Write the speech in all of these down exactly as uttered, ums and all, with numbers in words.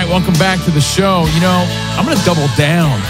welcome back to the show. You know, I'm going to double down.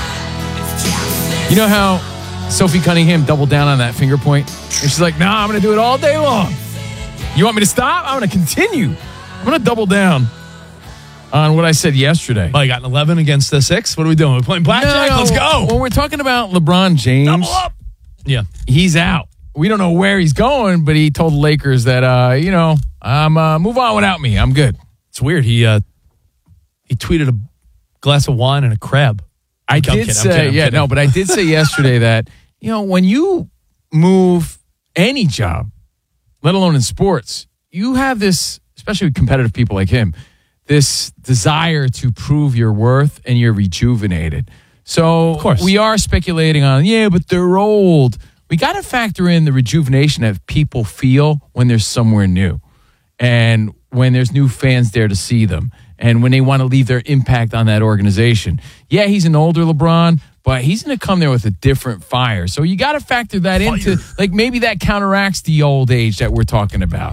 You know how Sophie Cunningham doubled down on that finger point? And she's like, nah, I'm going to do it all day long. You want me to stop? I'm going to continue. I'm going to double down on what I said yesterday. Oh, you got an eleven against the six? What are we doing? We're playing blackjack? No, Let's go. When we're talking about LeBron James, Double up. Yeah. He's out. We don't know where he's going, but he told the Lakers that, uh, you know, um, uh, move on without me. I'm good. It's weird. He uh, he tweeted a glass of wine and a crab. I I'm did kidding, say, I'm kidding, I'm yeah, kidding. no, but I did say yesterday that, you know, when you move any job, let alone in sports, you have this, especially with competitive people like him, this desire to prove your worth and you're rejuvenated. So Of course. we are speculating on, yeah, but they're old. We got to factor in the rejuvenation that people feel when there's somewhere new and when there's new fans there to see them and when they want to leave their impact on that organization. Yeah, he's an older LeBron, but he's going to come there with a different fire. So you got to factor that Fire. into, like maybe that counteracts the old age that we're talking about.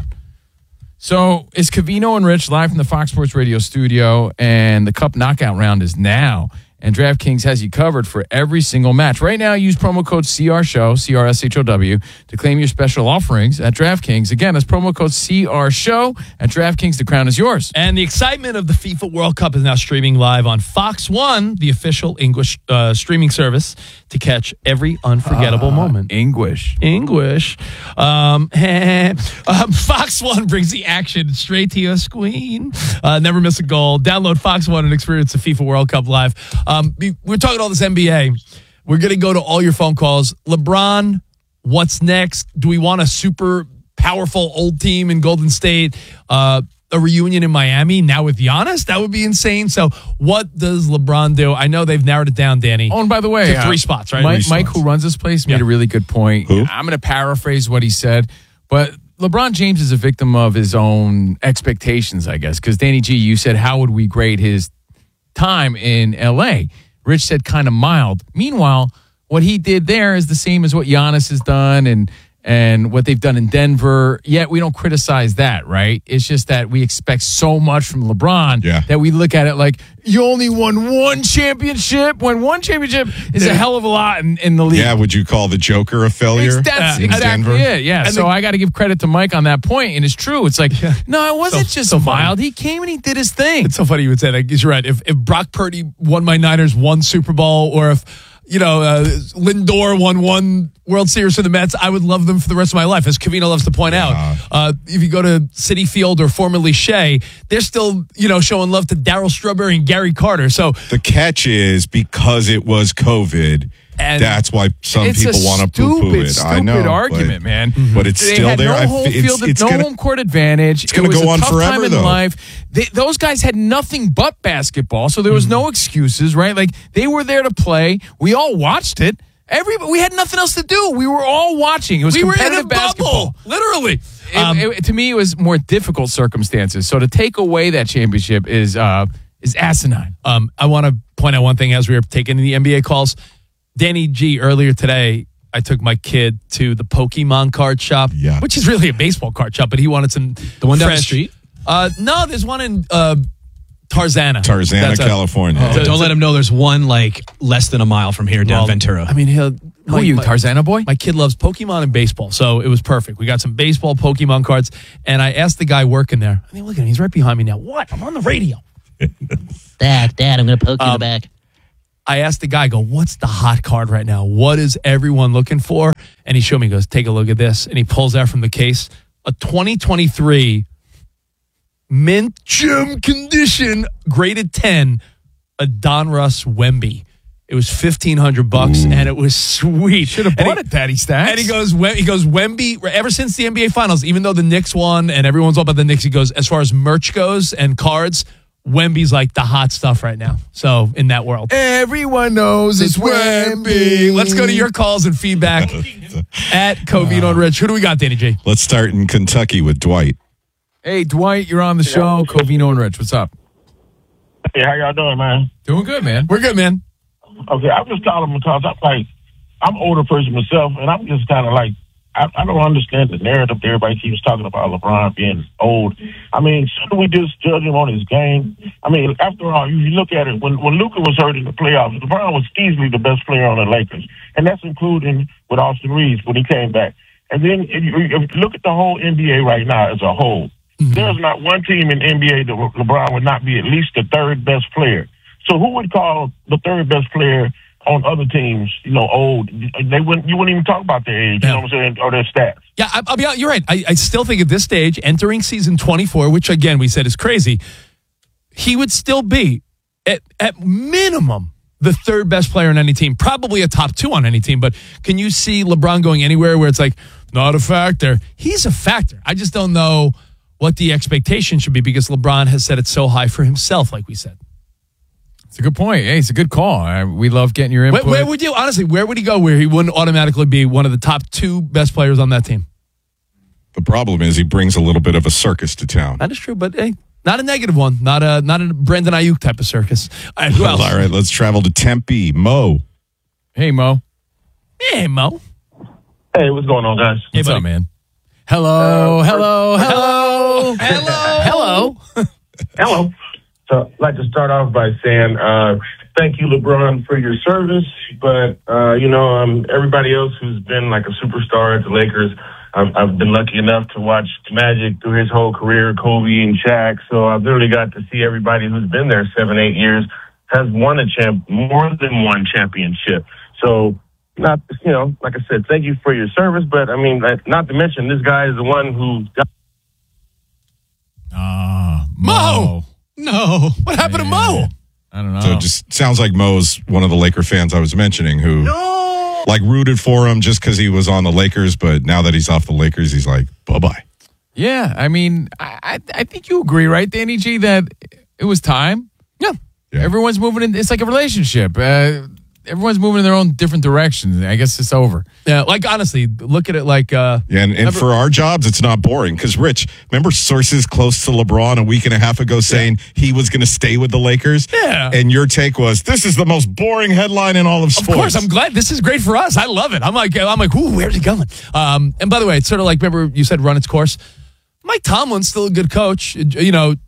So it's Covino and Rich live from the Fox Sports Radio studio, and the Cup Knockout round is now. And DraftKings has you covered for every single match. Right now, use promo code C R Show, C R S H O W, to claim your special offerings at DraftKings. Again, that's promo code C R Show at DraftKings. The crown is yours. And the excitement of the FIFA World Cup is now streaming live on Fox One, the official English uh, streaming service, to catch every unforgettable Uh, moment. English. English. Um, um, Fox One brings the action straight to your screen. Uh, never miss a goal. Download Fox One and experience the FIFA World Cup live. Um, we- we're talking all this N B A. We're going to go to all your phone calls. LeBron, what's next? Do we want a super powerful old team in Golden State? Uh, a reunion in Miami now with Giannis? That would be insane. So what does LeBron do? I know they've narrowed it down, Danny. Oh, and by the way, to three uh, spots, right? Mike, Three Mike, spots. who runs this place, made Yeah. a really good point. Who? I'm going to paraphrase what he said, but LeBron James is a victim of his own expectations, I guess. Because Danny G, you said, how would we grade his time in L A? Rich said kind of mild. Meanwhile, what he did there is the same as what Giannis has done and and what they've done in Denver. Yet we don't criticize that, right? It's just that we expect so much from LeBron Yeah. that we look at it like, you only won one championship, when one championship is a hell of a lot in, in the league. Yeah, would you call the Joker a failure? It's- that's Uh, exactly Denver? it. Yeah. And so the- I got to give credit to Mike on that point, and it's true. It's like, no, it wasn't So- just so funny. mild. He came and he did his thing. It's so funny you would say that. 'Cause you're right. If if Brock Purdy won my Niners one Super Bowl, or if you know uh, Lindor won one World Series for the Mets, I would love them for the rest of my life. As Covino loves to point out, uh, if you go to Citi Field or formerly Shea, they're still you know showing love to Darryl Strawberry and Gary Carter. So The catch is because it was COVID, And that's why some it's people a want to poo-poo stupid, it. stupid I know, argument, but, man. But it's They still had there. no I home f- field, it's, it's no gonna, home court advantage. it's gonna it was go a on tough forever, time in though. life. They, those guys had nothing but basketball, so there was no excuses, right? Like they were there to play. We all watched it. Every we had nothing else to do. We were all watching. It was we were in a competitive basketball. bubble, literally. It- Um, it- to me, it was more difficult circumstances. So to take away that championship is uh, is asinine. Um, I want to point out one thing as we were taking the N B A calls. Danny G, earlier today, I took my kid to the Pokemon card shop, Yeah. which is really a baseball card shop, but he wanted some. The one down the fresh- street? Uh, no, there's one in uh, Tarzana. Tarzana, That's a- California. Oh, Don't let him know there's one like less than a mile from here down well, Ventura. I mean, he'll. Who are you, Tarzana boy? My kid loves Pokemon and baseball, so it was perfect. We got some baseball Pokemon cards, and I asked the guy working there. I mean, look at him; he's right behind me now. What? I'm on the radio. Dad, Dad, I'm going to poke you in the back. I asked the guy, I go, what's the hot card right now? What is everyone looking for? And he showed me, he goes, take a look at this. And he pulls out from the case a twenty twenty-three mint gem condition, graded ten, a Don Russ Wemby. It was fifteen hundred bucks, and it was sweet. Should have And bought he- it, Daddy Stacks. And he goes, Wem- he goes, Wemby, ever since the N B A Finals, even though the Knicks won and everyone's all about the Knicks, he goes, as far as merch goes and cards, Wemby's like the hot stuff right now. So in that world. Everyone knows it's Wemby. Let's go to your calls and feedback at Covino and Rich. Who do we got, Danny G? Let's start in Kentucky with Dwight. Hey, Dwight, you're on the show. Covino and Rich, what's up? Hey, how y'all doing, man? Doing good, man. We're good, man. Okay, I'm just calling because I'm like, I'm an older person myself, and I'm just kind of like, I, I don't understand the narrative that everybody keeps talking about LeBron being old. I mean, shouldn't we just judge him on his game? I mean, after all, you look at it, when, when Luka was hurt in the playoffs, LeBron was easily the best player on the Lakers. And that's including with Austin Reeves when he came back. And then if you, if you look at the whole N B A right now as a whole, mm-hmm. there's not one team in the N B A that LeBron would not be at least the third best player. So who would call the third best player on other teams, you know, old? They wouldn't. You wouldn't even talk about their age, you know what I'm saying, or their stats. Yeah, I, I'll be honest, you're right. I, I still think at this stage, entering season twenty-four, which again we said is crazy, he would still be at at minimum the third best player on any team, probably a top two on any team. But can you see LeBron going anywhere where it's like not a factor? He's a factor. I just don't know what the expectation should be because LeBron has set it so high for himself, like we said. It's a good point. Hey, it's a good call. I, we love getting your input. Where, where would you, honestly, where would he go where he wouldn't automatically be one of the top two best players on that team? The problem is he brings a little bit of a circus to town. That is true, but hey, not a negative one. Not a not a Brandon Ayuk type of circus. All right, who else? All right, let's travel to Tempe. Mo. Hey, Mo. Hey, Mo. Hey, what's going on, guys? Hey, What's buddy. up, man? Hello, Uh, hello, hello, Hello. hello. Hello. So I'd like to start off by saying uh, thank you, LeBron, for your service. But, uh, you know, um, everybody else who's been like a superstar at the Lakers, I've, I've been lucky enough to watch Magic through his whole career, Kobe and Shaq. So I've literally got to see everybody who's been there seven, eight years has won a champ, more than one championship. So not, you know, like I said, thank you for your service. But, I mean, not to mention, this guy is the one who got. Ah, Mo. Mo. No. What happened to Mo? I don't know. So it just sounds like Mo's one of the Laker fans I was mentioning who No. like rooted for him just because he was on the Lakers, but now that he's off the Lakers, he's like, bye-bye. Yeah, I mean, I, I I think you agree, right, Danny G, that it was time? Yeah. Yeah. Everyone's moving in. It's like a relationship. Uh, everyone's moving in their own different directions. I guess it's over. Yeah, like honestly, look at it like uh Yeah, and, and Remember- for our jobs, it's not boring because, Rich, remember sources close to LeBron a week and a half ago saying he was going to stay with the Lakers? Yeah. And your take was, this is the most boring headline in all of Of sports. course, I'm glad. This is great for us. I love it. I'm like, I'm like, ooh, where's he going? Um, and by the way, it's sort of like, remember you said run its course. Mike Tomlin's still a good coach. You know,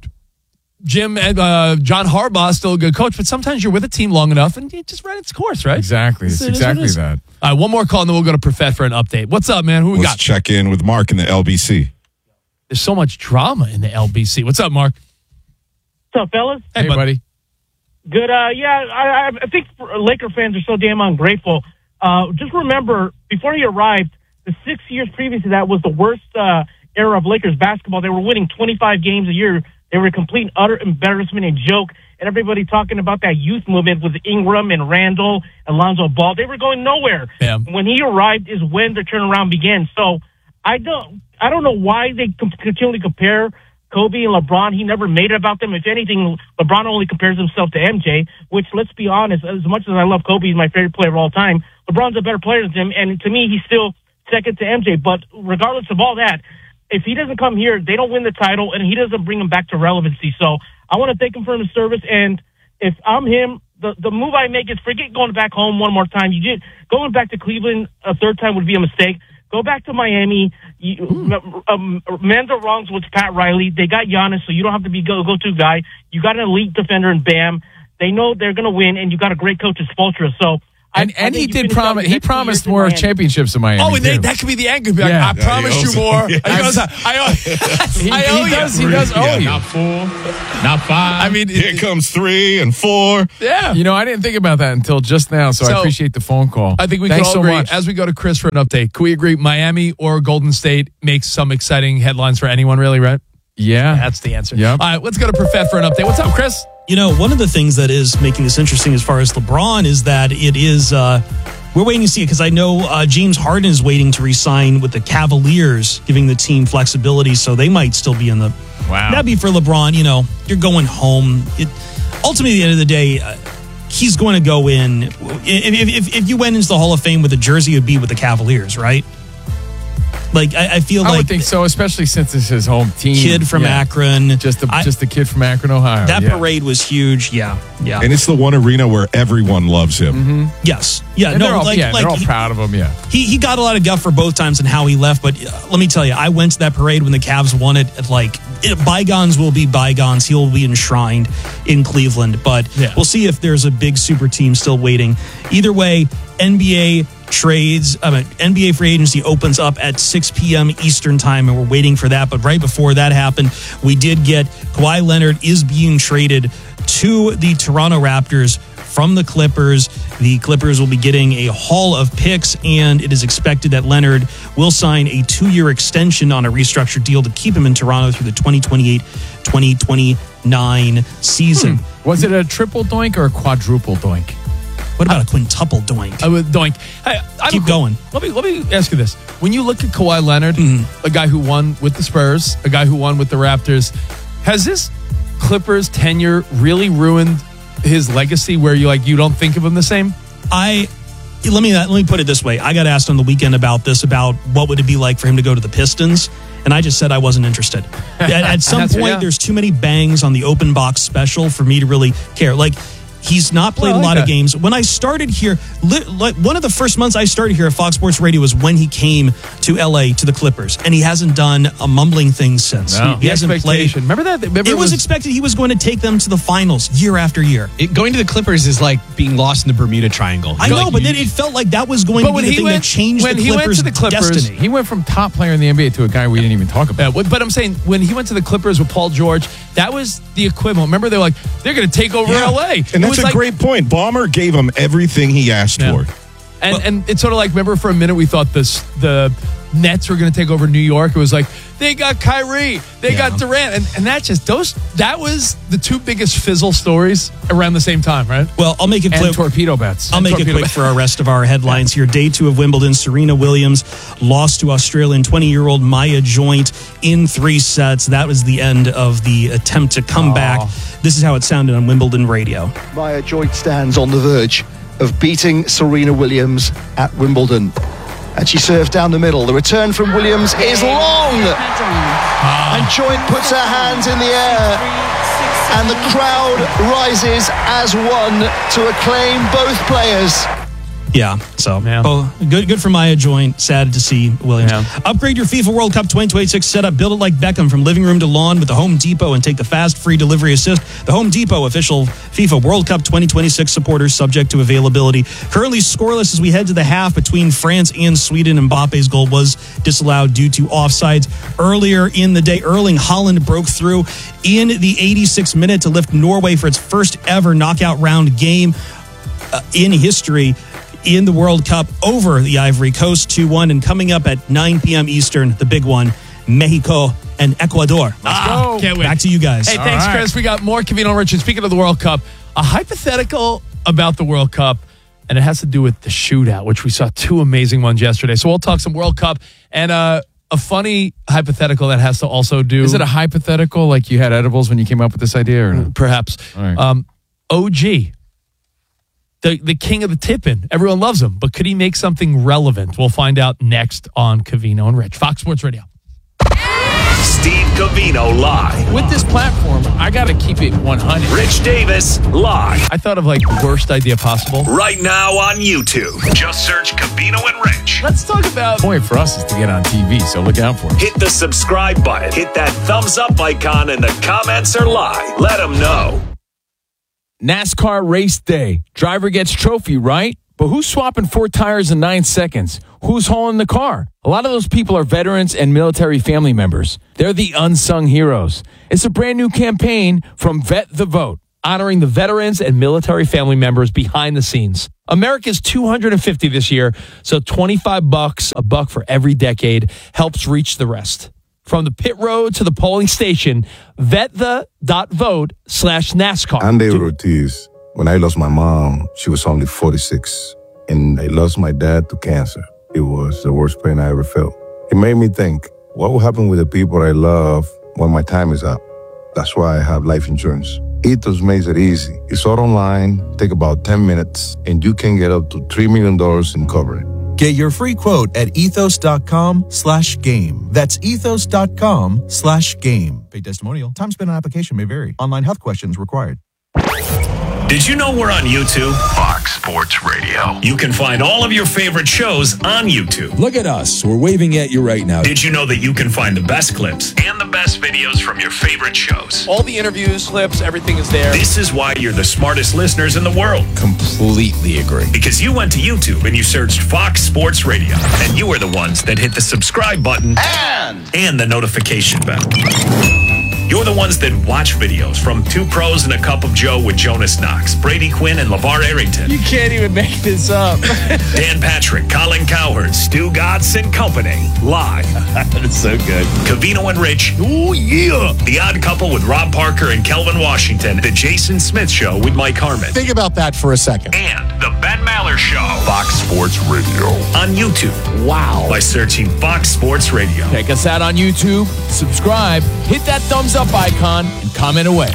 Jim, uh, John Harbaugh's still a good coach, but sometimes you're with a team long enough and you just run its course, right? Exactly. It's It is what it exactly is. that. All right, one more call and then we'll go to Profet for an update. What's up, man? Who we Let's got? check in with Mark in the L B C. There's so much drama in the L B C. What's up, Mark? What's up, fellas? Hey, Hey, bud. buddy. Good. Uh, yeah, I, I think Laker fans are so damn ungrateful. Uh, just remember, before he arrived, the six years previous to that was the worst uh, era of Lakers basketball. They were winning twenty-five games a year. They were a complete, utter embarrassment and joke. And everybody talking about that youth movement with Ingram and Randall and Lonzo Ball. They were going nowhere. Yeah. When he arrived is when the turnaround began. So I don't, I don't know why they com- continually compare Kobe and LeBron. He never made it about them. If anything, LeBron only compares himself to M J, which, let's be honest, as much as I love Kobe, he's my favorite player of all time, LeBron's a better player than him, and to me, he's still second to M J. But regardless of all that, if he doesn't come here, they don't win the title, and he doesn't bring them back to relevancy. So I want to thank him for his service, and if I'm him, the, the move I make is forget going back home one more time. You did going back to Cleveland a third time would be a mistake. Go back to Miami. You, um, mend the wrongs with Pat Riley. They got Giannis, so you don't have to be go go to guy. You got an elite defender in Bam. They know they're going to win, and you got a great coach in Spoelstra. So. And, I, I and he think you did finish out promise. the He next two promised years in more Miami. championships in Miami. Oh, and they, too. that could be the angle. Be like, Yeah. I Yeah, promise he you owes- more. Yeah. He goes, I, I, He, I owe he you. does. He does owe you. Not four, not five. I mean, Here it, comes three and four. yeah. You know, I didn't think about that until just now, so, So, I appreciate the phone call. I think we Thanks can all so agree. much. As we go to Chris for an update, can we agree Miami or Golden State makes some exciting headlines for anyone, really, right? yeah, That's the answer. Yep. All right, let's go to Profet for an update. What's up, Chris? You know, one of the things that is making this interesting as far as LeBron is that it is, uh, we're waiting to see it because I know uh, James Harden is waiting to re-sign with the Cavaliers, giving the team flexibility, so they might still be in the. Wow. That'd be for LeBron, you know, you're going home. It, ultimately, at the end of the day, uh, he's going to go in. If, if, if you went into the Hall of Fame with a jersey, it would be with the Cavaliers, right? Like, I, I feel I like would think so, especially since it's his home team. kid from Yeah. Akron. Just the, I- just the kid from Akron, Ohio. that yeah. parade was huge. Yeah, yeah. And it's the one arena where everyone loves him. yes, yeah. And no, they're all, like, yeah, like they're all he- proud of him, yeah. He he got a lot of guff for both times and how he left, but uh, let me tell you, I went to that parade when the Cavs won it. At like it, bygones will be bygones. He'll be enshrined in Cleveland, but Yeah. we'll see if there's a big super team still waiting. Either way, N B A trades, I mean, N B A free agency opens up at six p.m. Eastern time, and we're waiting for that. But right before that happened, we did get Kawhi Leonard is being traded to the Toronto Raptors from the Clippers. The Clippers will be getting a haul of picks, and it is expected that Leonard will sign a two-year extension on a restructured deal to keep him in Toronto through the twenty twenty-eight twenty twenty-nine season. Was it a triple doink or a quadruple doink? What about a quintuple doink? I would doink. Hey, I Keep have a- going. Let me let me ask you this: when you look at Kawhi Leonard, a guy who won with the Spurs, a guy who won with the Raptors, has this Clippers tenure really ruined his legacy? Where you like you don't think of him the same? I let me let me put it this way. I got asked on the weekend about this, about what would it be like for him to go to the Pistons, and I just said I wasn't interested. At, at some That's- point, yeah. there's too many bangs on the open box special for me to really care. Like, he's not played Well, I a like lot that. of games. When I started here, li- like one of the first months I started here at Fox Sports Radio was when he came to L A to the Clippers, and he hasn't done a mumbling thing since. No. He, he hasn't played. Expectation. Remember that? Remember It was expected he was going to take them to the finals year after year. It, going to the Clippers is like being lost in the Bermuda Triangle. I You're know, like, but you- then it felt like that was going But to when be the he thing went- that changed when the he went Clippers' to the Clippers, destiny. He went from top player in the N B A to a guy we didn't even talk about. Yeah, but I'm saying when he went to the Clippers with Paul George, that was the equivalent. Remember, they're like they're going to take over Yeah. L A, And It that's was a like- great point. Ballmer gave him everything he asked Yeah. for. And and it's sort of like, remember for a minute we thought this the Nets were going to take over New York. It was like they got Kyrie, they Yeah. got Durant, and and that just those that was the two biggest fizzle stories around the same time, right? Well, I'll make it And quick. torpedo bets. I'll make it torpedo quick bet. for our rest of our headlines here. Day two of Wimbledon. Serena Williams lost to Australian twenty-year-old Maya Joint in three sets. That was the end of the attempt to come back. This is how it sounded on Wimbledon radio. Maya Joint stands on the verge of beating Serena Williams at Wimbledon. And she serves down the middle. The return from Williams is long. And Joint puts her hands in the air. And the crowd rises as one to acclaim both players. Yeah, so Yeah. well, good good for Maya Joint. Sad to see Williams. Yeah. Upgrade your FIFA World Cup twenty twenty-six setup. Build it like Beckham from living room to lawn with the Home Depot and take the fast, free delivery assist. The Home Depot, official FIFA World Cup twenty twenty-six supporters, subject to availability. Currently scoreless as we head to the half between France and Sweden. Mbappe's goal was disallowed due to offsides. Earlier in the day, Erling Haaland broke through in the eighty-sixth minute to lift Norway for its first ever knockout round game uh, in history in the World Cup over the Ivory Coast two one. And coming up at nine p.m. Eastern, the big one, Mexico and Ecuador. Let's go. Can't wait. Back to you guys. Hey, thanks, right. Chris. We got more Covino and Richard. Speaking of the World Cup, a hypothetical about the World Cup, and it has to do with the shootout, which we saw two amazing ones yesterday. So we'll talk some World Cup and uh, a funny hypothetical that has to also do. Is it a hypothetical like you had edibles when you came up with this idea? Or no? perhaps All right. um, O G, the the king of the tip-in. Everyone loves him, but could he make something relevant? We'll find out next on Covino and Rich, Fox Sports Radio. Steve Covino live. With this platform, I got to keep it one hundred. Rich Davis live. I thought of like the worst idea possible. Right now on YouTube. Just search Covino and Rich. Let's talk about. The point for us is to get on T V, so look out for it. Hit the subscribe button. Hit that thumbs up icon and the comments are live. Let them know. NASCAR race day. Driver gets trophy, right? But who's swapping four tires in nine seconds? Who's hauling the car? A lot of those people are veterans and military family members. They're the unsung heroes. It's a brand new campaign from Vet the Vote, honoring the veterans and military family members behind the scenes. America's two hundred fifty this year, so twenty-five bucks, a buck for every decade, helps reach the rest. From the pit road to the polling station, vetthe.vote slash NASCAR. I'm David Ortiz. When I lost my mom, she was only forty-six, and I lost my dad to cancer. It was the worst pain I ever felt. It made me think, what will happen with the people I love when my time is up? That's why I have life insurance. Ethos makes it easy. It's all online, take about ten minutes, and you can get up to three million dollars in coverage. Get your free quote at ethos.com slash game. That's ethos.com slash game. Paid testimonial. Time spent on application may vary. Online health questions required. Did you know we're on YouTube? Fox Sports Radio. You can find all of your favorite shows on YouTube. Look at us. We're waving at you right now. Did you know that you can find the best clips and the best videos from your favorite shows? All the interviews, clips, everything is there. This is why you're the smartest listeners in the world. Completely agree. Because you went to YouTube and you searched Fox Sports Radio. And you are the ones that hit the subscribe button and, and the notification bell. You're the ones that watch videos from Two Pros and a Cup of Joe with Jonas Knox, Brady Quinn, and LeVar Arrington. You can't even make this up. Dan Patrick, Colin Cowherd, Stu Godson Company, live. That's so good. Covino and Rich. Oh, yeah. The Odd Couple with Rob Parker and Kelvin Washington. The Jason Smith Show with Mike Harmon. Think about that for a second. And The Ben Maller Show. Fox Sports Radio. On YouTube. Wow. By searching Fox Sports Radio. Check us out on YouTube. Subscribe. Hit that thumbs up icon and comment away.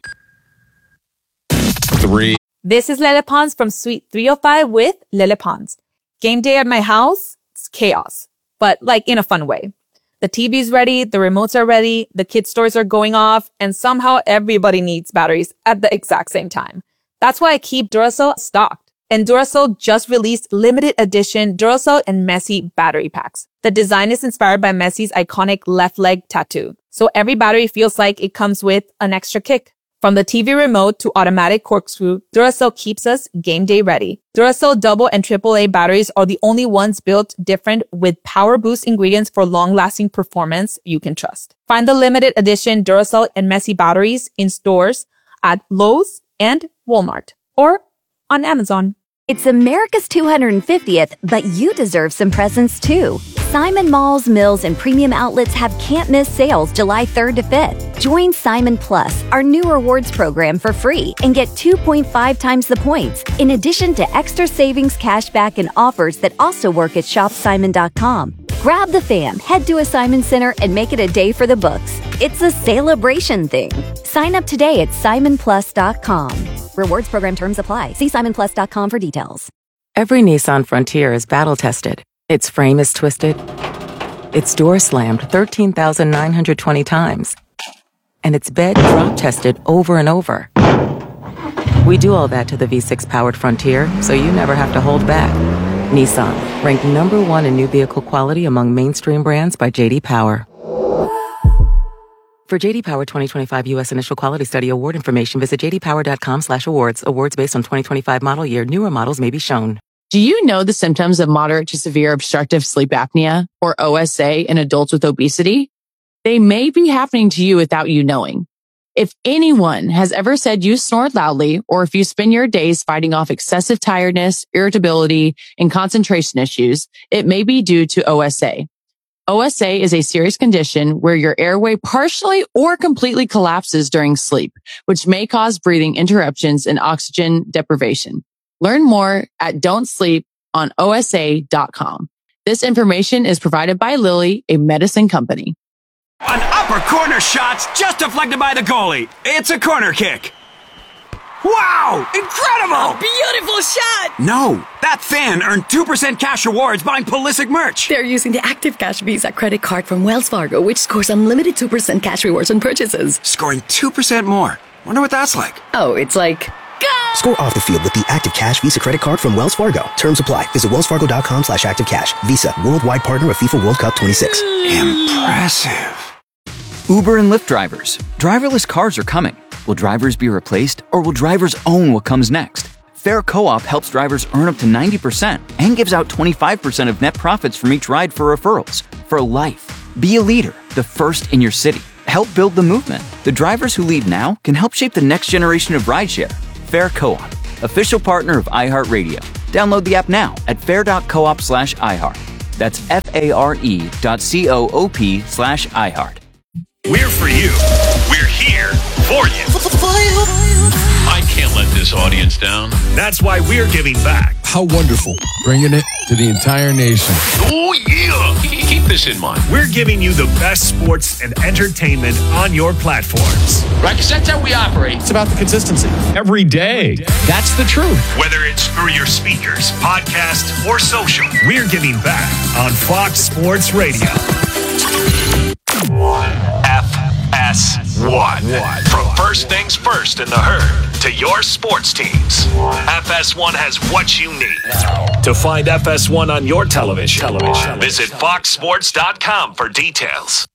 Three. This is Lele Pons from Suite three oh five with Lele Pons. Game day at my house, it's chaos, but like in a fun way. The T V's ready, the remotes are ready, the kids' stores are going off, and somehow everybody needs batteries at the exact same time. That's why I keep Duracell stocked. And Duracell just released limited edition Duracell and Messi battery packs. The design is inspired by Messi's iconic left leg tattoo. So every battery feels like it comes with an extra kick. From the T V remote to automatic corkscrew, Duracell keeps us game day ready. Duracell double and triple A batteries are the only ones built different with power boost ingredients for long-lasting performance you can trust. Find the limited edition Duracell and Messi batteries in stores at Lowe's and Walmart or on Amazon. It's America's two hundred fiftieth, but you deserve some presents too. Simon Malls, Mills, and premium outlets have can't-miss sales July third to fifth. Join Simon Plus, our new rewards program, for free and get two point five times the points, in addition to extra savings, cashback, and offers that also work at shop simon dot com. Grab the fam, head to a Simon Center, and make it a day for the books. It's a celebration thing. Sign up today at simon plus dot com. Rewards program terms apply. See simon plus dot com for details. Every Nissan Frontier is battle-tested. Its frame is twisted. Its door slammed thirteen thousand nine hundred twenty times. And its bed drop-tested over and over. We do all that to the V six powered Frontier, so you never have to hold back. Nissan, ranked number one in new vehicle quality among mainstream brands by J D Power. For J D Power twenty twenty-five U S Initial Quality Study award information, visit j d power dot com slash awards. Awards based on twenty twenty-five model year. Newer models may be shown. Do you know the symptoms of moderate to severe obstructive sleep apnea, or O S A, in adults with obesity? They may be happening to you without you knowing. If anyone has ever said you snore loudly, or if you spend your days fighting off excessive tiredness, irritability, and concentration issues, it may be due to O S A. O S A is a serious condition where your airway partially or completely collapses during sleep, which may cause breathing interruptions and oxygen deprivation. Learn more at don't sleep on O S A dot com. This information is provided by Lilly, a medicine company. An upper corner shot's just deflected by the goalie. It's a corner kick. Wow! Incredible! A beautiful shot! No, that fan earned two percent cash rewards buying Pulisic merch. They're using the Active Cash Visa credit card from Wells Fargo, which scores unlimited two percent cash rewards on purchases. Scoring two percent more. Wonder what that's like. Oh, it's like... Go! Score off the field with the Active Cash Visa credit card from Wells Fargo. Terms apply. Visit wells fargo dot com slash active cash. Visa, worldwide partner of FIFA World Cup twenty-six. Impressive. Uber and Lyft drivers. Driverless cars are coming. Will drivers be replaced, or will drivers own what comes next? Fair Co-op helps drivers earn up to ninety percent and gives out twenty-five percent of net profits from each ride for referrals. For life. Be a leader, the first in your city. Help build the movement. The drivers who lead now can help shape the next generation of rideshare. Fair Co-op, official partner of iHeartRadio. Download the app now at fair.coop slash iHeart. That's F-A-R-E dot C-O-O-P slash iHeart. We're for you. We're here for you. I can't let this audience down. That's why we're giving back. How wonderful. Bringing it to the entire nation. Oh, yeah. Keep Keep this in mind. We're giving you the best sports and entertainment on your platforms. Right? Because that's how we operate. It's about the consistency. Every day. That's the truth. Whether it's through your speakers, podcast, or social, we're giving back on Fox Sports Radio. F S one. From first things first in the herd to your sports teams, F S one has what you need. To find F S one on your television, television. visit fox sports dot com for details.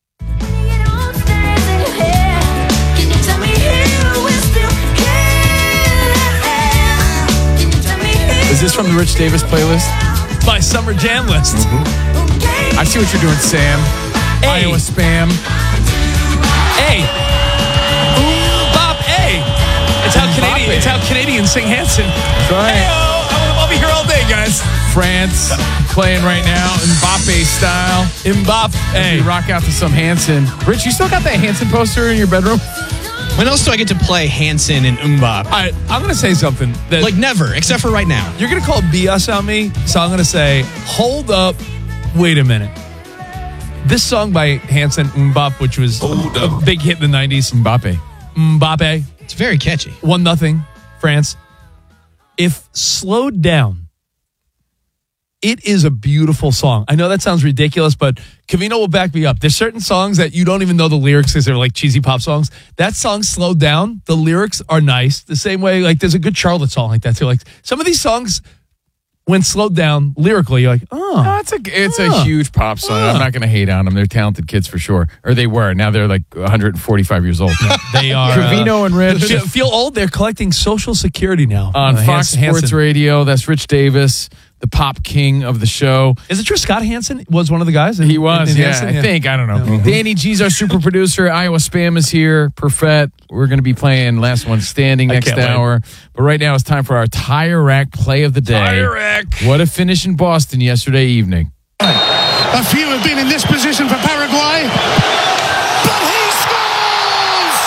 Is this from the Rich Davis playlist? My summer jam list. Mm-hmm. I see what you're doing, Sam. Hey. Iowa spam. Hey. Ooh, Bob, hey. It's how Canadian, it's how Canadians sing Hanson. That's right. Hey-o, I'll be here all day, guys. France playing right now, Mbappe style. Mbappe. Hey, rock out to some Hanson. Rich, you still got that Hanson poster in your bedroom? When else do I get to play Hanson and Mbappe? All right, I'm going to say something. That like never, except for right now. You're going to call B S on me, so I'm going to say, hold up, wait a minute. This song by Hanson, Mbappe, which was a big hit in the nineties. Mbappe. Mbappe. It's very catchy. One nothing, France. If slowed down, it is a beautiful song. I know that sounds ridiculous, but Covino will back me up. There's certain songs that you don't even know the lyrics because they're like cheesy pop songs. That song slowed down. The lyrics are nice. The same way, like there's a good Charlotte song like that too. Like some of these songs, when slowed down lyrically, you're like, oh. No, it's a, it's oh, a huge pop song. oh. I'm not going to hate on them. They're talented kids for sure. Or they were. Now they're like one hundred forty-five years old. They are. Covino uh, and Rich. Feel, feel old. They're collecting Social Security now. On uh, Fox Hanson, Sports Hanson. Radio. That's Rich Davis, the pop king of the show. Is it true Scott Hanson was one of the guys? In, He was, in, in yeah, Hanson? I think. I don't know. Mm-hmm. Danny G's our super producer. Iowa Spam is here. Perfect. We're going to be playing Last One Standing I next can't hour. wait. But right now it's time for our Tire Rack play of the day. Tire Rack. What a finish in Boston yesterday evening. A few have been in this position for Paraguay. But he scores!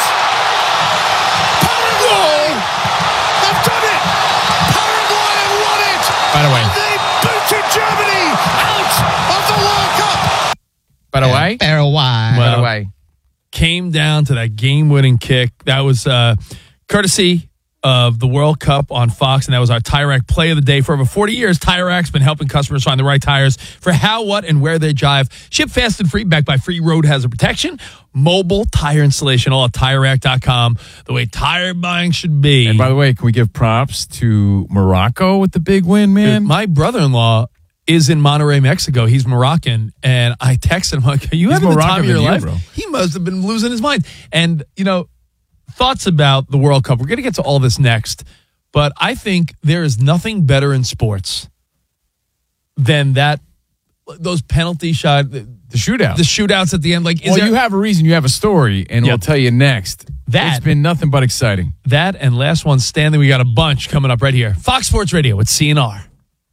Paraguay have done it! Paraguay have won it! By the way. And they booted Germany out of the World Cup! By the way. Paraguay. By the way. Came down to that game-winning kick. That was uh, courtesy of the World Cup on Fox, and that was our Tire Rack play of the day. For over forty years, Tire Rack's been helping customers find the right tires for how, what, and where they drive. Ship fast and free, backed by free road hazard protection, mobile tire installation, all at tire rack dot com. The way tire buying should be. And by the way, can we give props to Morocco with the big win, man? Dude, my brother-in-law is in Monterrey, Mexico. He's Moroccan, and I texted him, like, are you He's having the time Moroccan of your than you, life? bro. He must have been losing his mind. And, you know, thoughts about the World Cup. We're going to get to all this next, but I think there is nothing better in sports than that, those penalty shot, the, The shootout. the shootouts at the end. Like, is well, there, you have a reason. You have a story, and Yeah. we'll tell you next. That- It's been nothing but exciting. that and last one standing? We got a bunch coming up right here. Fox Sports Radio with C N R.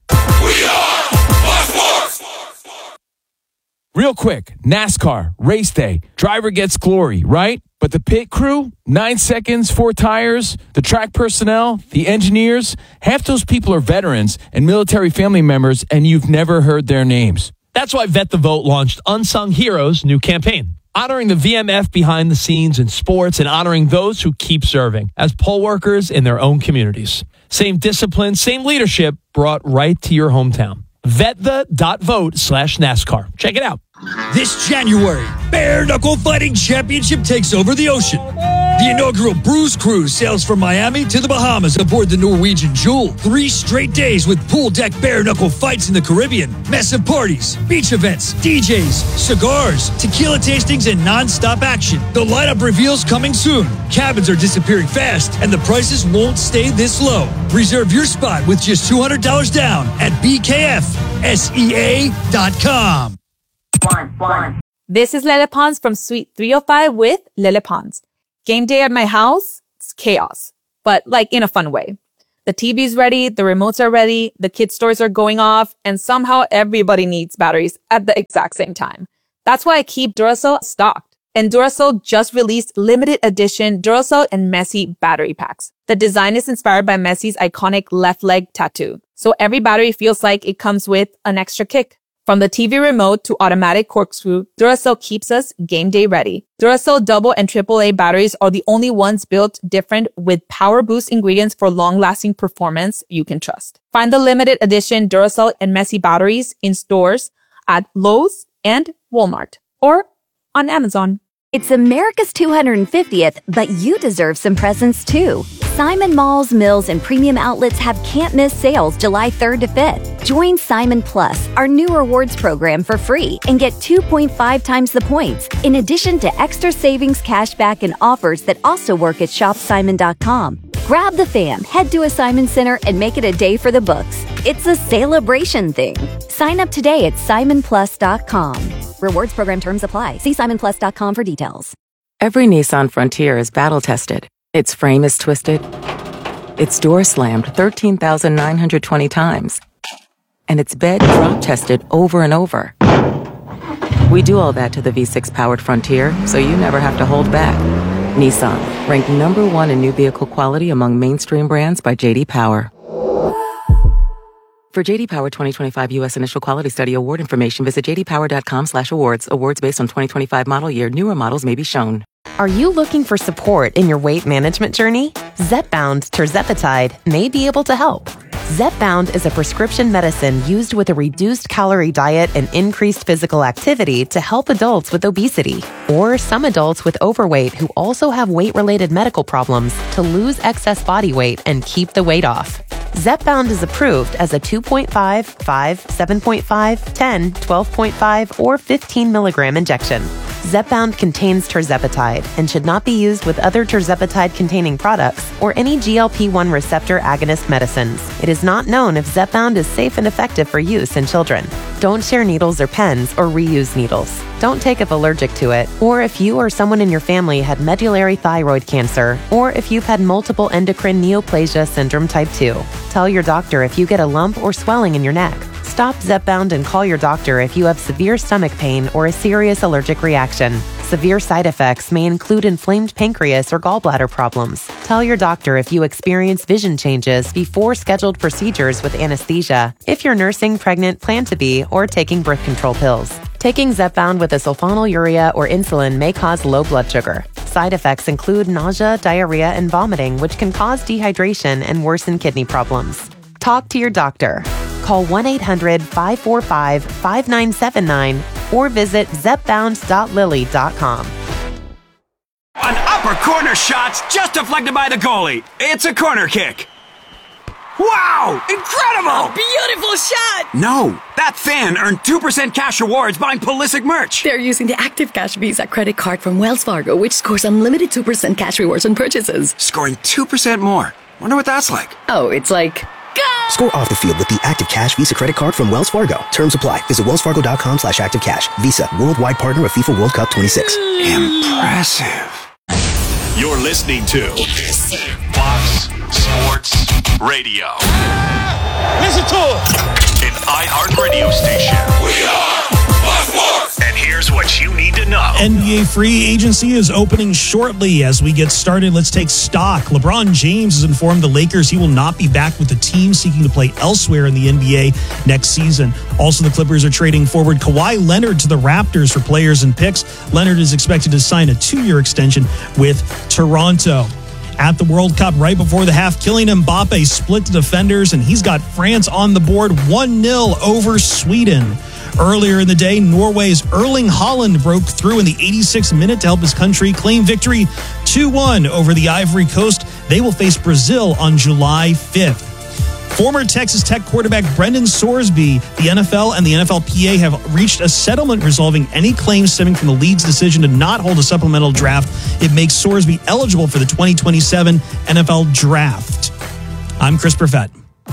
Real quick, NASCAR, race day, driver gets glory, right? But the pit crew, nine seconds, four tires, the track personnel, the engineers, half those people are veterans and military family members, and you've never heard their names. That's why Vet the Vote launched Unsung Heroes' new campaign, honoring the V M F behind the scenes in sports and honoring those who keep serving as poll workers in their own communities. Same discipline, same leadership brought right to your hometown. Vetthe.vote slash NASCAR. Check it out. This January, Bare Knuckle Fighting Championship takes over the ocean. The inaugural Bruise Cruise sails from Miami to the Bahamas aboard the Norwegian Jewel. Three straight days with pool deck bare knuckle fights in the Caribbean, massive parties, beach events, D Js, cigars, tequila tastings, and non-stop action. The lineup reveals coming soon. Cabins are disappearing fast, and the prices won't stay this low. Reserve your spot with just two hundred dollars down at B K F S E A dot com. One, one. This is Lele Pons from Suite three oh five with Lele Pons. Game day at my house, it's chaos, but like in a fun way. The T V's ready, the remotes are ready, the kids' stores are going off, and somehow everybody needs batteries at the exact same time. That's why I keep Duracell stocked. And Duracell just released limited edition Duracell and Messi battery packs. The design is inspired by Messi's iconic left leg tattoo, so every battery feels like it comes with an extra kick. From the T V remote to automatic corkscrew, Duracell keeps us game day ready. Duracell double and triple A batteries are the only ones built different with power boost ingredients for long-lasting performance you can trust. Find the limited edition Duracell and Messi batteries in stores at Lowe's and Walmart or on Amazon. It's America's two hundred fiftieth, but you deserve some presents too. Simon Malls, Mills, and premium outlets have can't-miss sales July third to fifth. Join Simon Plus, our new rewards program, for free and get two point five times the points, in addition to extra savings, cashback, and offers that also work at shop simon dot com. Grab the fam, head to a Simon Center, and make it a day for the books. It's a celebration thing. Sign up today at simon plus dot com. Rewards program terms apply. See simon plus dot com for details. Every Nissan Frontier is battle-tested. Its frame is twisted. Its door slammed thirteen thousand nine hundred twenty times. And its bed drop-tested over and over. We do all that to the V six powered Frontier, so you never have to hold back. Nissan, ranked number one in new vehicle quality among mainstream brands by J D Power. For J D Power twenty twenty-five U S Initial Quality Study award information, visit j d power dot com slash awards. Awards based on twenty twenty-five model year. Newer models may be shown. Are you looking for support in your weight management journey? Zepbound Tirzepatide may be able to help. Zepbound is a prescription medicine used with a reduced calorie diet and increased physical activity to help adults with obesity or some adults with overweight who also have weight-related medical problems to lose excess body weight and keep the weight off. Zepbound is approved as a two point five, five, seven point five, ten, twelve point five, or fifteen milligram injection. Zepbound contains tirzepatide and should not be used with other tirzepatide-containing products or any G L P one receptor agonist medicines. It is not known if Zepbound is safe and effective for use in children. Don't share needles or pens or reuse needles. Don't take if allergic to it, or if you or someone in your family had medullary thyroid cancer, or if you've had multiple endocrine neoplasia syndrome type two. Tell your doctor if you get a lump or swelling in your neck. Stop Zepbound and call your doctor if you have severe stomach pain or a serious allergic reaction. Severe side effects may include inflamed pancreas or gallbladder problems. Tell your doctor if you experience vision changes before scheduled procedures with anesthesia, if you're nursing, pregnant, plan to be, or taking birth control pills. Taking Zepbound with a sulfonylurea or insulin may cause low blood sugar. Side effects include nausea, diarrhea, and vomiting, which can cause dehydration and worsen kidney problems. Talk to your doctor. Call one eight hundred, five four five, five nine seven nine or visit zepbound dot lilly dot com. An upper corner shot's just deflected by the goalie. It's a corner kick. Wow! Incredible! Beautiful shot! No, that fan earned two percent cash rewards buying Pulisic merch. They're using the Active Cash Visa credit card from Wells Fargo, which scores unlimited two percent cash rewards on purchases. Scoring two percent more. Wonder what that's like. Oh, it's like... Score off the field with the Active Cash Visa credit card from Wells Fargo. Terms apply. Visit wells fargo dot com slash active cash. Visa, worldwide partner of FIFA World Cup twenty-six. Impressive. You're listening to Fox Sports Radio. Listen to it. An iHeart radio station. We are Fox Sports. And here's what you need to know. N B A free agency is opening shortly. As we get started, let's take stock. LeBron James has informed the Lakers he will not be back with the team, seeking to play elsewhere in the N B A next season. Also, the Clippers are trading forward Kawhi Leonard to the Raptors for players and picks. Leonard is expected to sign a two-year extension with Toronto. At the World Cup, right before the half, Kylian Mbappe split the defenders, and he's got France on the board one nil over Sweden. Earlier in the day, Norway's Erling Haaland broke through in the eighty-sixth minute to help his country claim victory two one over the Ivory Coast. They will face Brazil on July fifth. Former Texas Tech quarterback Brendan Sorsby, the N F L and the N F L P A have reached a settlement resolving any claims stemming from the league's decision to not hold a supplemental draft. It makes Sorsby eligible for the twenty twenty-seven N F L Draft. I'm Chris Perfett.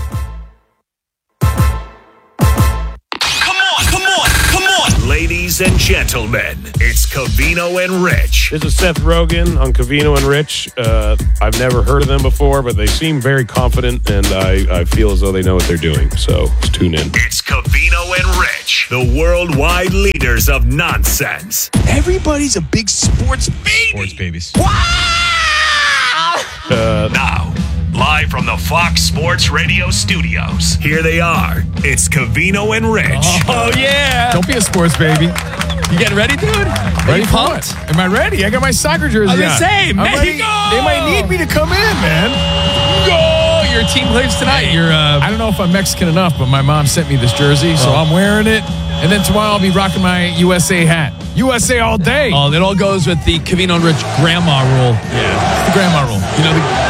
Ladies and gentlemen, it's Covino and Rich. This is Seth Rogen on Covino and Rich. Uh, I've never heard of them before, but they seem very confident, and I, I feel as though they know what they're doing. So let's tune in. It's Covino and Rich, the worldwide leaders of nonsense. Everybody's a big sports baby. Sports babies. Wow! Uh, now, live Live from the Fox Sports Radio studios. Here they are. It's Covino and Rich. Oh, yeah. Don't be a sports baby. You getting ready, dude? Ready for what? Am I ready? I got my soccer jersey I was on. gonna say, I'm Mexico! ready. They might need me to come in, man. Go! Your team plays tonight. You're. Uh, I don't know if I'm Mexican enough, but my mom sent me this jersey, so Oh. I'm wearing it. And then tomorrow I'll be rocking my U S A hat. U S A all day. Oh, it all goes with the Covino and Rich grandma rule. Yeah, the grandma rule. You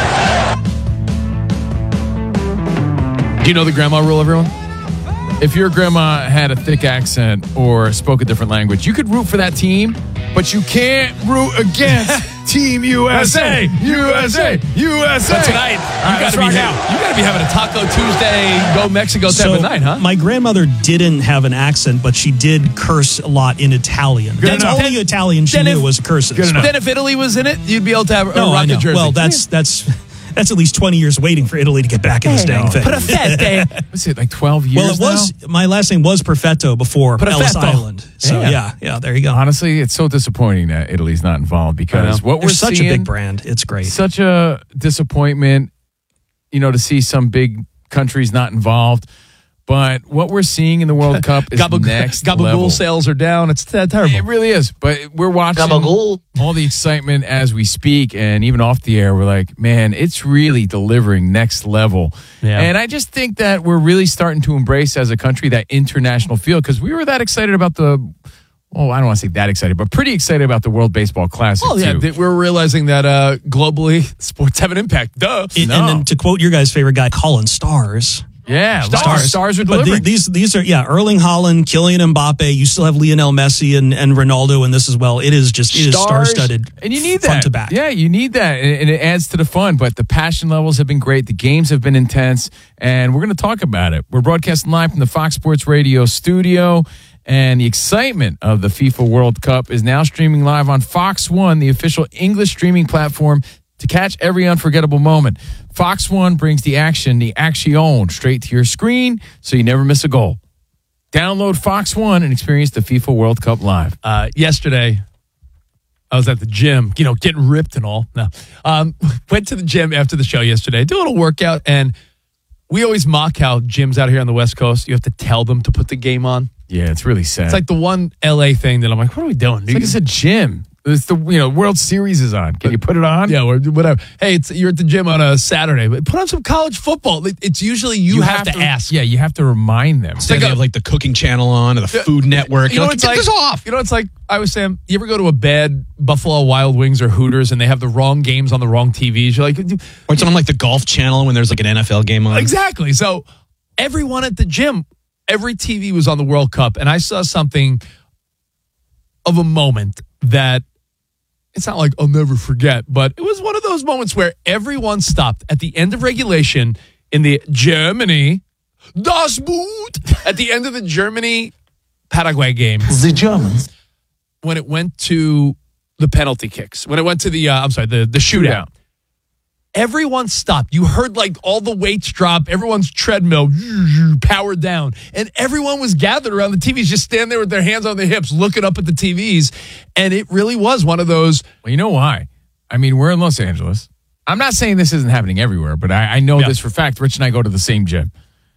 know the. Do you know the grandma rule, everyone? If your grandma had a thick accent or spoke a different language, you could root for that team, but you can't root against Team U S A. U S A. U S A. But tonight, you right, got let's to be rock ha- out. you got to be having a Taco Tuesday, go Mexico type of night, huh? My grandmother didn't have an accent, but she did curse a lot in Italian. Good That's enough. only Then- Italian she then knew if- was curses. Then if Italy was in it, you'd be able to have a No, I rocket know. jersey. Well, that's that's that's at least twenty years waiting for Italy to get back in this dang thing. What's it, like twelve years Well, it was now? my last name was Perfetto before Ellis Perfetto. Island. So Yeah. yeah, yeah, there you go. Honestly, it's so disappointing that Italy's not involved because what They're we're such seeing, a big brand. It's great. Such a disappointment, you know, to see some big countries not involved. But what we're seeing in the World Cup is Gabagool, next Gabagool level. sales are down. It's uh, terrible. It really is. But we're watching Gabagool. all the excitement as we speak, and even off the air, we're like, man, it's really delivering next level. Yeah. And I just think that we're really starting to embrace as a country that international feel because we were that excited about the. Oh, I don't want to say that excited, but pretty excited about the World Baseball Classic. Oh, yeah. too. th- We're realizing that uh, globally, sports have an impact. Duh. And, and then to quote your guys' favorite guy, Colin Stars. Yeah, stars, stars are But delivering. the- these these are yeah, Erling Haaland, Kylian Mbappe. You still have Lionel Messi and, and Ronaldo in this as well. It is just it is star studded, and you need front that to back. Yeah, you need that, and and it adds to the fun. But the passion levels have been great. The games have been intense, and we're going to talk about it. We're broadcasting live from the Fox Sports Radio studio, and the excitement of the FIFA World Cup is now streaming live on Fox One, the official English streaming platform, to catch every unforgettable moment. Fox One brings the action, the action, straight to your screen, so you never miss a goal. Download Fox One and experience the FIFA World Cup live. Uh, yesterday, I was at the gym, you know, getting ripped and all. No, um, went to the gym after the show yesterday, do a little workout, and we always mock how gyms out here on the West Coast, you have to tell them to put the game on. Yeah, it's really sad. It's like the one L A thing that I'm like, what are we doing? It's like it's a gym. It's the you know World Series is on. Can you put it on? Yeah, or whatever. Hey, it's you're at the gym on a Saturday, but put on some college football. It's usually you, have, to, ask. Yeah, you have to remind them. Instead they have like the cooking channel on or the Food Network. You know You're what like, it's get like? this off. You know, it's like I was saying. You ever go to a bad Buffalo Wild Wings or Hooters and they have the wrong games on the wrong T Vs? You're like, Or it's on like the golf channel when there's like an N F L game on. exactly. So everyone at the gym, every T V was on the World Cup, and I saw something of a moment that. It's not like I'll never forget, but it was one of those moments where everyone stopped at the end of regulation in the Germany, Das Boot, at the end of the Germany-Paraguay game. The Germans. When it went to the penalty kicks, when it went to the, uh, I'm sorry, the, the shootout, everyone stopped. You heard like all the weights drop, everyone's treadmill powered down, and everyone was gathered around the T Vs, just standing there with their hands on their hips, looking up at the T Vs. And it really was one of those. Well, you know why? I mean, we're in Los Angeles. I'm not saying this isn't happening everywhere, but I, I know Yeah. this for a fact. Rich and I go to the same gym.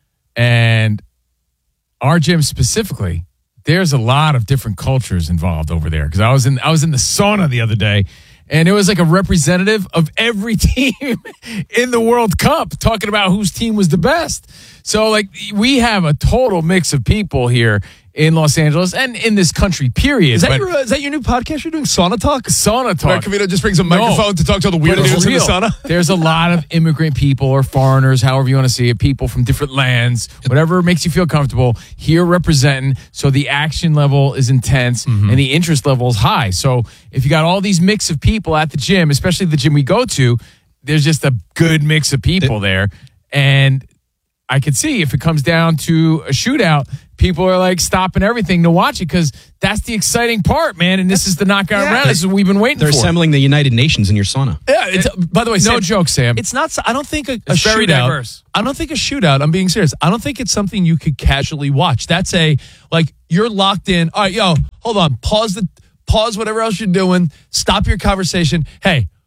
And our gym specifically, there's a lot of different cultures involved over there. Because I was in I was in the sauna the other day, and it was like a representative of every team in the World Cup talking about whose team was the best. So, like, we have a total mix of people here in Los Angeles and in this country, period. Is that, But your, uh, is that your new podcast you're doing, Sauna Talk? Sauna Where Talk. Covino just brings a No. microphone to talk to all the But weird it's dudes in the real. sauna? There's a lot of immigrant people or foreigners, however you want to see it, people from different lands, whatever makes you feel comfortable, here representing. So the action level is intense and the interest level is high. So if you got all these mix of people at the gym, especially the gym we go to, there's just a good mix of people there. And I could see if it comes down to a shootout, people are like stopping everything to watch it because that's the exciting part, man. And this is the knockout Yeah. round. This is what we've been waiting They're for. assembling the United Nations in your sauna. Yeah, it's, by the way, No Sam, joke, Sam. It's not. I don't think a, a It's very shootout. diverse. I don't think a shootout. I'm being serious. I don't think it's something you could casually watch. That's a like you're locked in. All right, yo, hold on. Pause the pause whatever else you're doing. Stop your conversation. Hey,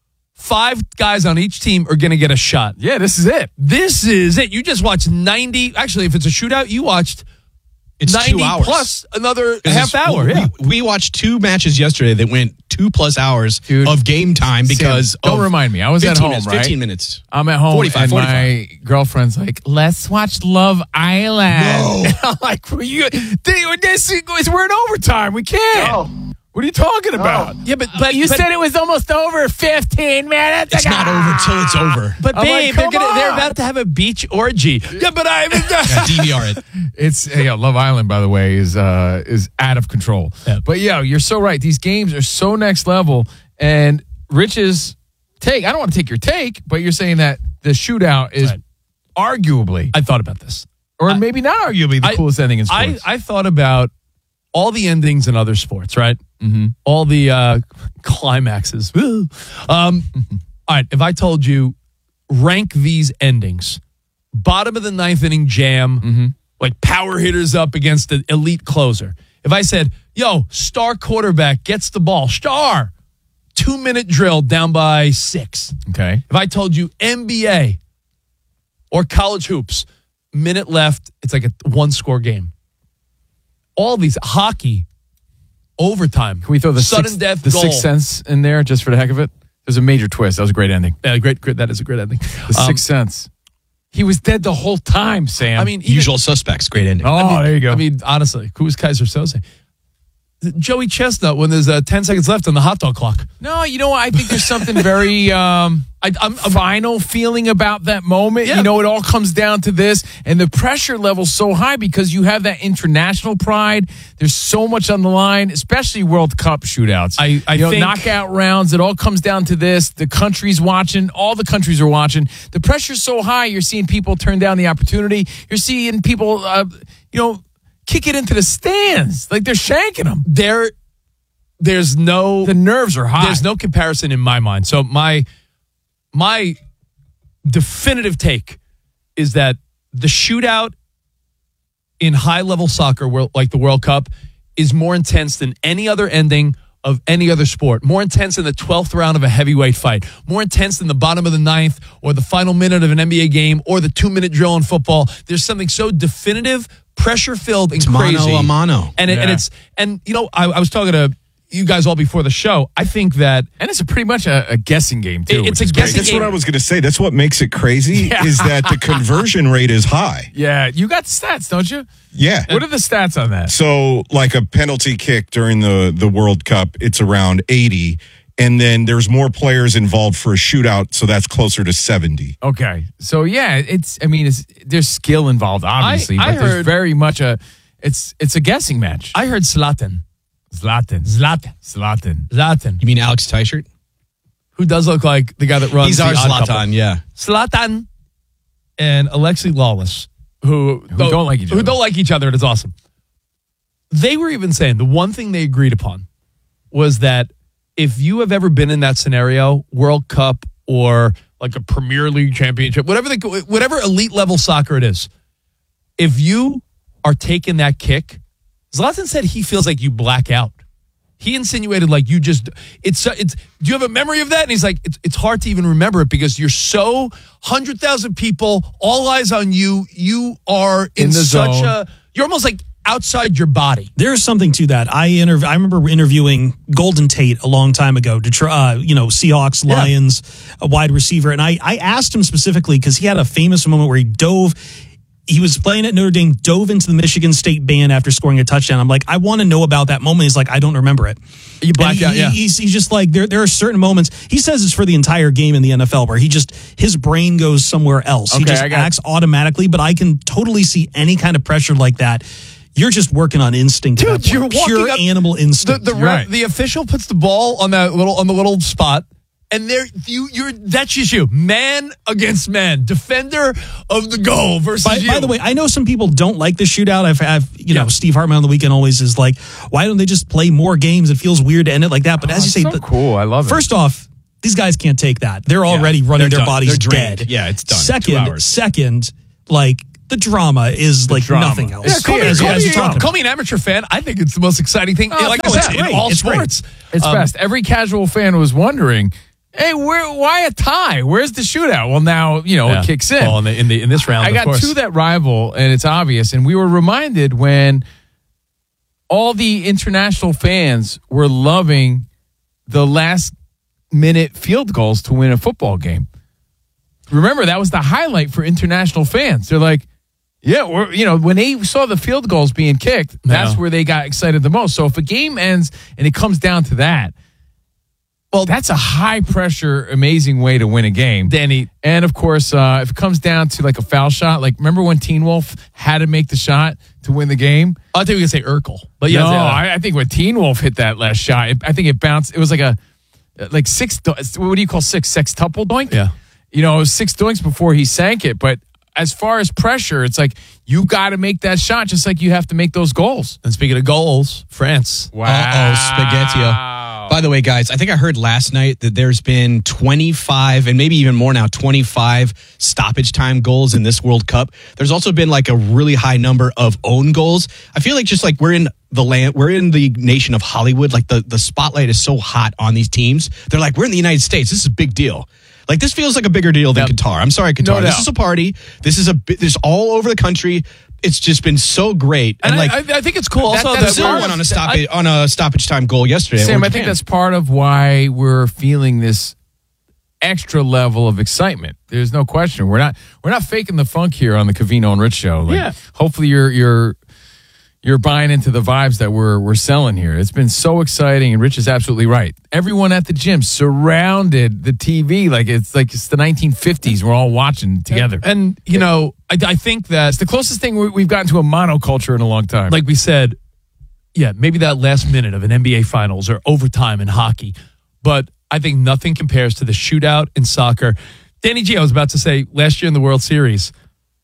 five guys on each team are going to get a shot. Yeah, this is it. This is it. You just watched ninety. Actually, if it's a shootout, you watched It's ninety two hours. plus another 'Cause half it's- hour. We, Yeah. we watched two matches yesterday that went two plus hours Dude, of game time because Sam, don't of remind me. I was at fifteen home, minutes, right? fifteen minutes. I'm at home, forty-five, and forty-five. my girlfriend's like, "Let's watch Love Island." No. I'm like, well, you, they, this is, we're in overtime. We can't. No. What are you talking about? Yeah, but but You but, said it was almost over fifteen minutes It's ago. not over till it's over. But I'm babe, like, they're come gonna, they're on. about to have a beach orgy. Yeah, but I Yeah, D V R it. It's yeah, Love Island, by the way, is uh, is out of control. Yeah. But yeah, you're so right. These games are so next level. And Rich's take, I don't want to take your take, but you're saying that the shootout is Right. arguably, I thought about this. or I- maybe not arguably, the I- coolest ending in I, sports. I thought about all the endings in other sports, right? Mm-hmm. All the uh, climaxes. Woo. Um, all right, if I told you rank these endings, bottom of the ninth inning jam, Mm-hmm. like power hitters up against an elite closer. If I said, yo, star quarterback gets the ball, star, two minute drill down by six. okay. If I told you N B A or college hoops, minute left, it's like a one score game. All these hockey, overtime. Can we throw the sudden sixth, death the goal? Sixth Sense in there just for the heck of it? There's a major twist. That was a great ending. Yeah, great, great. That is a great ending. The Um, Sixth Sense. He was dead the whole time, Sam. I mean, even, Usual Suspects, great ending. oh, I mean, there you go. I mean, honestly, who's Kaiser Soze? Joey Chestnut when there's uh, ten seconds left on the hot dog clock. no, you know what? I think there's something very um, I, I'm, I'm final feeling about that moment. Yeah. You know, it all comes down to this, and the pressure level's so high because you have that international pride. There's so much on the line, especially World Cup shootouts. I- I you know, think- knockout rounds. It all comes down to this. The country's watching. All the countries are watching. The pressure's so high. You're seeing people turn down the opportunity. You're seeing people, uh, you know, kick it into the stands like they're shanking them. there. There's no The nerves are high. There's no comparison in my mind. So my my definitive take is that the shootout in high level soccer, world- like the World Cup, is more intense than any other ending of any other sport. More intense than the twelfth round of a heavyweight fight. More intense than the bottom of the ninth or the final minute of an N B A game or the two minute drill in football. There's something so definitive, pressure filled, and It's crazy. mano a mano. And it, and Yeah. it's and you know I, I was talking to you guys all before the show. I think that And it's a pretty much a, a guessing game, too. It- it's which a is great. guessing That's game. what I was going to say. That's what makes it crazy Yeah. is that the conversion rate is high. Yeah, you got the stats, don't you? Yeah. What are the stats on that? So, like a penalty kick during the, the World Cup, it's around eighty. And then there's more players involved for a shootout, so that's closer to seventy. Okay, so yeah, it's. I mean, it's, there's skill involved, obviously, I but there's heard- very much a. It's it's a guessing match. I heard Zlatan. Zlatan, Zlatan. Zlatan. Zlatan. You mean Alex Teichert? Who does look like the guy that runs He's the our Odd Couple. Zlatan, yeah. Zlatan and Alexi Lawless, who, Who don't like each Who other. don't like each other, and it's awesome. They were even saying the one thing they agreed upon was that if you have ever been in that scenario, World Cup or like a Premier League championship, whatever the, whatever elite level soccer it is, if you are taking that kick, Zlatan said he feels like you black out. He insinuated like you just it's it's. Do you have a memory of that? And he's like, it's it's hard to even remember it because you're so hundred thousand people, all eyes on you. You are in, In the such zone. a. You're almost like outside your body. There's something to that. I interv- I remember interviewing Golden Tate a long time ago. Detroit, uh, you know, Seahawks, Yeah. Lions, a wide receiver, and I I asked him specifically because he had a famous moment where he dove. He was playing at Notre Dame, dove into the Michigan State band after scoring a touchdown. I'm like, I want to know about that moment. He's like, I don't remember it. You blacked And he- out, yeah. He's, he's just like, there, there are certain moments. He says it's for the entire game in the N F L where he just, his brain goes somewhere else. he Okay, just I got it. acts automatically, but I can totally see any kind of pressure like that. You're just working on instinct. at Dude, that you're point. walking Pure up- animal The instinct. the, You're ref- right. the official puts the ball on that little on the little spot, and there you you're that's just you, man against man, defender of the goal versus By, you. by the way, I know some people don't like the shootout. I've, I've you know, Steve Hartman on the weekend always is like, why don't they just play more games? It feels weird to end it like that. But as you say, so the- cool. I love it. First off, these guys can't take that. They're already running they're their done. bodies They're drained. dead. Yeah, it's done. Two Second, hours. second, like the drama is like drama. nothing else. Yeah, call, me, As you call, guys me, are talking call about. me an amateur fan. I think it's the most exciting thing. Oh, like no, I it's said, great. in all It's great. sports. It's Um, best. Every casual fan was wondering, Hey, where? Why a tie? Where's the shootout? Well, now you know Yeah. it kicks in. Well, in, the, in, the, in this round, I of got course. two that rival, and it's obvious. And we were reminded when all the international fans were loving the last minute field goals to win a football game. Remember, that was the highlight for international fans. They're like, yeah, we're, you know, when they saw the field goals being kicked, that's Yeah. where they got excited the most. So if a game ends and it comes down to that, well, that's a high pressure, amazing way to win a game, Danny. And of course, uh, if it comes down to like a foul shot, like remember when Teen Wolf had to make the shot to win the game? I think we could say Urkel, but yeah, no, yeah. I, I think when Teen Wolf hit that last shot, it, I think it bounced. It was like a like six. What do you call six? Sextuple doink? Yeah. You know, it was six doinks before he sank it. But as far as pressure, it's like you got to make that shot, just like you have to make those goals. And speaking of goals, France. Wow. Uh-oh, Spaghettio. By the way, guys, I think I heard last night that there's been twenty-five and maybe even more now, twenty-five stoppage time goals in this World Cup. There's also been like a really high number of own goals. I feel like just like we're in the land, we're in the nation of Hollywood. Like the, the spotlight is so hot on these teams. They're like, we're in the United States. This is a big deal. Like this feels like a bigger deal than Yep. Qatar. I'm sorry, Qatar. No this doubt. is a party. This is a bi- this all over the country. It's just been so great. And, And like I, I, I think it's cool also That- that, that's Brazil part went of- on a stop on a stoppage time goal yesterday. Sam, or I think Japan. that's part of why we're feeling this extra level of excitement. There's no question. We're not we're not faking the funk here on the Covino and Rich show. Like, Yeah. Hopefully you're you're you're buying into the vibes that we're we're selling here. It's been so exciting, and Rich is absolutely right. Everyone at the gym surrounded the T V like it's like it's the nineteen fifties. We're all watching together. And, you know, I, I think that, It's the closest thing we- we've gotten to a monoculture in a long time. like we said, yeah, maybe that last minute of an N B A Finals or overtime in hockey, but I think nothing compares to the shootout in soccer. Danny G, I was about to say, last year in the World Series,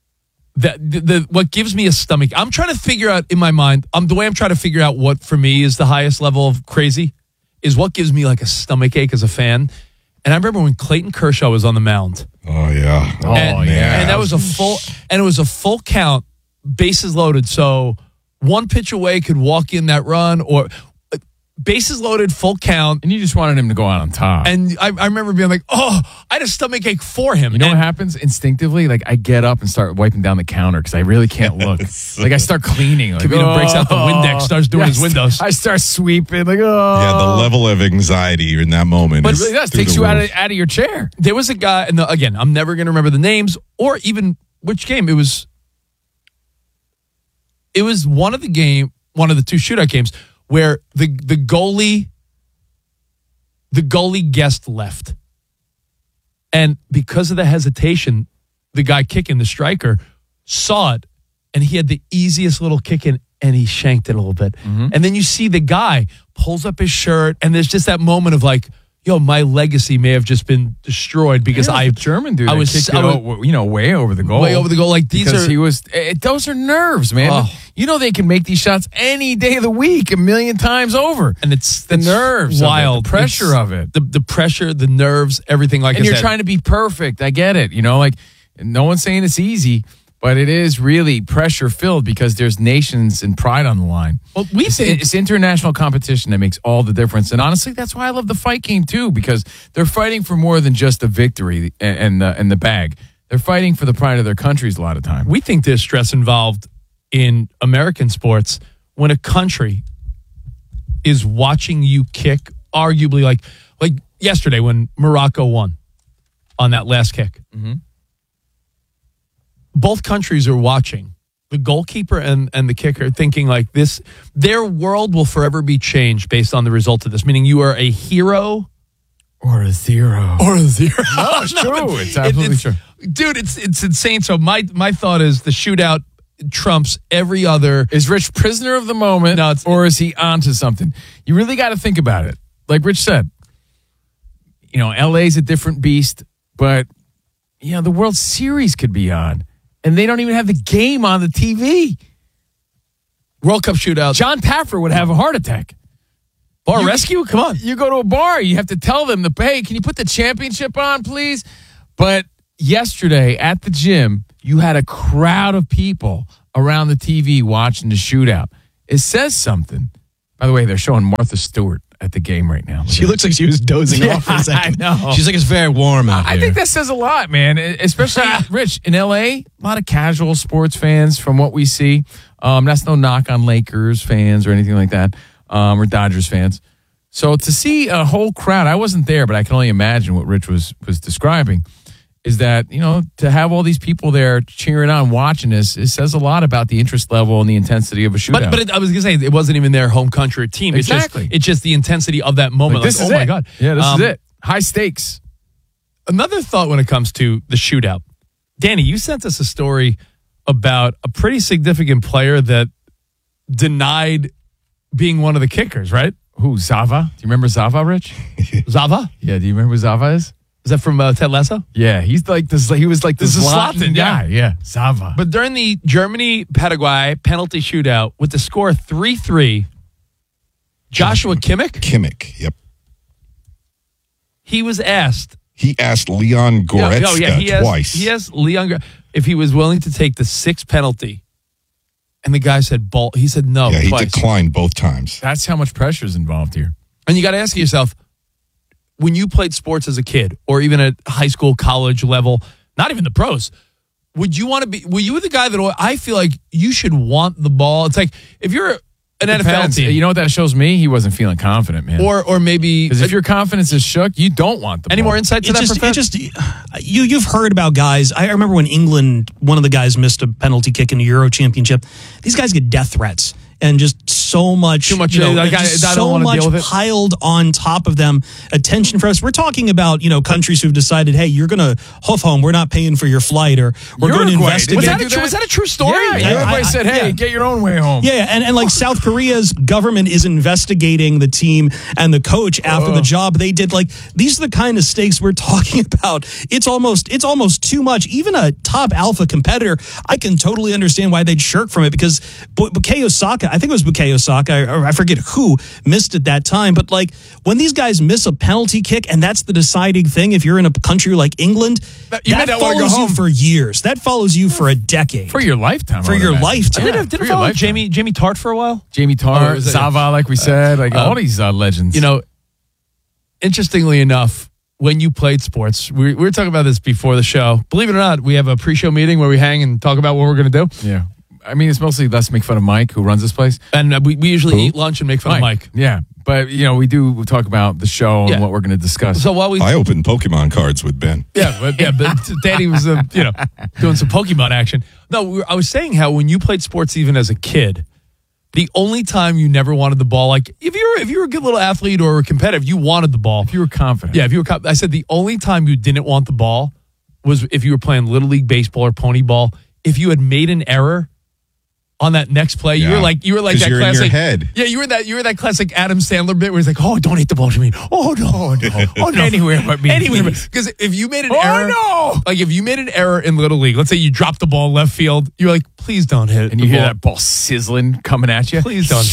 that the, the what gives me a stomach. I'm trying to figure out in my mind. Um, the way I'm trying to figure out what for me is the highest level of crazy is what gives me like a stomach ache as a fan. And I remember when Clayton Kershaw was on the mound. Oh yeah. Oh, and, yeah. and that was a full and it was a full count, bases loaded. So one pitch away could walk in that run, or uh, bases loaded, full count. And you just wanted him to go out on top. And I, I remember being like, oh, I had a stomach ache for him. You know and, what happens instinctively? Like I get up and start wiping down the counter because I really can't look. Like I start cleaning. Like, Kavino breaks out the Windex, starts doing Yeah, his windows. I start sweeping. Like oh, Yeah, the level of anxiety in that moment. But it is really does through takes the you out roof. of out of your chair. There was a guy, and the, again, I'm never going to remember the names or even which game. It was It was one of the game, one of the two shootout games where the the goalie the goalie guessed left. And because of the hesitation, the guy kicking, the striker, saw it, and he had the easiest little kick in, and he shanked it a little bit. And then you see the guy pulls up his shirt, and there's just that moment of like, yo, my legacy may have just been destroyed because Yeah, I the German dude. I was, kicked I it was o- you know, way over the goal, way over the goal. Like these because are he was. It, those are nerves, man. Oh. You know they can make these shots any day of the week, a million times over. and it's The it's nerves, of it, wild, the pressure It's- of it. the the pressure, the nerves, everything. Like and I you're said. trying to be perfect. I get it. You know, like no one's saying it's easy, but it is really pressure filled because there's nations and pride on the line. Well, we it's, think it's international competition that makes all the difference. And honestly, that's why I love the fight game too, because they're fighting for more than just the victory and, and the and the bag. They're fighting for the pride of their countries a lot of time. we think there's stress involved in American sports when a country is watching you kick, arguably like like yesterday when Morocco won on that last kick. Mm-hmm. Both countries are watching the goalkeeper and, and the kicker thinking like this, their world will forever be changed based on the result of this, meaning you are a hero Or a zero. or a zero. No, it's true. but It's absolutely it's- Dude, it's it's insane. So my my thought is the shootout trumps every other. Is Rich prisoner of the moment, No, it's- or is he onto something? You really got to think about it. Like Rich said, you know, L A's a different beast, but you know, the World Series could be on, and they don't even have the game on the T V. World Cup shootout. John Taffer would have a heart attack. Bar You- rescue? Come on. You go to a bar, you have to tell them, the hey, can you put the championship on, please? But yesterday at the gym, you had a crowd of people around the T V watching the shootout. It says something. By the way, they're showing Martha Stewart. at the game right now. She looks like she was dozing Yeah, off for a second. I know. She's like, it's very warm out I here. think that says a lot, man. Especially, Rich, in L A, a lot of casual sports fans from what we see. Um, that's no knock on Lakers fans or anything like that, um, or Dodgers fans. So to see a whole crowd, I wasn't there, but I can only imagine what Rich was was describing, is that, you know, to have all these people there cheering on, watching this, it says a lot about the interest level and the intensity of a shootout. But, but it, I was going to say, it wasn't even their home country or team. It's Exactly. Just, it's just the intensity of that moment. Like, this like, is oh, my it. God. Yeah, this Um, is it. High stakes. Another thought when it comes to the shootout. Danny, you sent us a story about a pretty significant player that denied being one of the kickers, right? Who, Zava? Do you remember Zava, Rich? Zava? Yeah, do you remember who Zava is? Is that from uh, Ted Lasso? Yeah, he's like this. He was like this, This is Zlatan Zlatan, guy. yeah. Yeah, Zava. But during the Germany-Paraguay penalty shootout with the score three three, Joshua Kimmich? Kimmich, yep. He was asked. He asked Leon Goretzka oh, yeah, he asked, twice. He asked Leon Gore- if he was willing to take the sixth penalty. And the guy said, ball. He said no. yeah, he twice. declined both times. That's how much pressure is involved here. And you got to ask yourself, when you played sports as a kid or even at high school, college level, not even the pros, would you want to be, were you the guy that, I feel like you should want the ball? It's like, if you're an N F L Depends. team. You know what that shows me? He wasn't feeling confident, man. Or or maybe. Because if your confidence is shook, you don't want the Any ball. more insight to It that? just, Professor? it just, you, you've heard about guys. I remember when England, one of the guys missed a penalty kick in the Euro Championship. These guys get death threats. And just so much, Too much, you know, like, I- just I don't so wanna much deal with it. piled on top of them. Attention for us. We're talking about, you know, countries who've decided, hey, you're going to hoof home. We're not paying for your flight, or we're going to Uruguay, investigate. was, that do a, true- that? was that a true story? Yeah, I- everybody I- said, hey, yeah. get your own way home. Yeah, and, and like South Korea's government is investigating the team and the coach after the job they did. Like, these are the kind of stakes we're talking about. It's almost it's almost too much. Even a top alpha competitor, I can totally understand why they'd shirk from it, because Bu- Bukayo Saka, I think it was Bukayo Saka, or I forget who missed it that time, but like when these guys miss a penalty kick and that's the deciding thing, if you're in a country like England, That- you that may not wanna go follows you home. for years. That follows you for a decade. For your lifetime. For I would your imagine. lifetime. Did Yeah, it, did for it your follow lifetime. Jamie, Jamie Tart for a while? Jamie Tar, Or is it- Zava, like we said, like uh, all these uh, legends. You know, interestingly enough, when you played sports, we, we were talking about this before the show. Believe it or not, we have a pre-show meeting where we hang and talk about what we're going to do. yeah. I mean, it's mostly let's make fun of Mike, who runs this place. And uh, we, we usually Who? eat lunch and make fun of Mike. Yeah. But, you know, we do talk about the show and Yeah. what we're going to discuss. So while we, I opened Pokemon cards with Ben. yeah, but, yeah, but Danny was, uh, you know, doing some Pokemon action. No, we were, I was saying how when you played sports, even as a kid, the only time you never wanted the ball, like if you were if you were a good little athlete or competitive, you wanted the ball. if you were confident. Yeah, if you were, co- I said the only time you didn't want the ball was if you were playing Little League baseball or pony ball. If you had made an error on that next play, you Yeah. were like you were like 'Cause that you're in your classic head. Yeah, you were that you were that classic Adam Sandler bit where he's like, "Oh, don't hit the ball to me. Oh no, oh no, oh no, Anywhere but me, anywhere." please. Because if you made an Oh, error, no! like if you made an error in Little League, let's say you dropped the ball left field, you're like, "Please don't hit." And the you hear ball. that ball sizzling coming at you. Please don't.